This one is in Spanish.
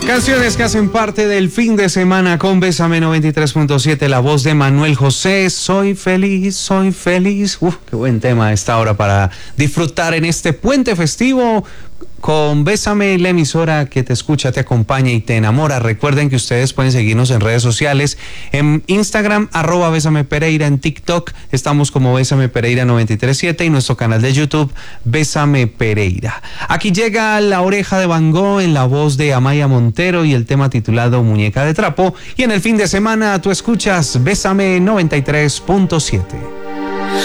Canciones que hacen parte del fin de semana con Bésame 93.7, la voz de Manuel José. Soy feliz, soy feliz. Qué buen tema a esta hora para disfrutar en este puente festivo con Bésame, la emisora que te escucha, te acompaña y te enamora. Recuerden que ustedes pueden seguirnos en redes sociales, en Instagram, @Bésame Pereira, en TikTok estamos como Bésame Pereira 93.7 y nuestro canal de YouTube, Bésame Pereira. Aquí llega La Oreja de Van Gogh en la voz de Amaya Montero y el tema titulado Muñeca de Trapo. Y en el fin de semana tú escuchas Bésame 93.7.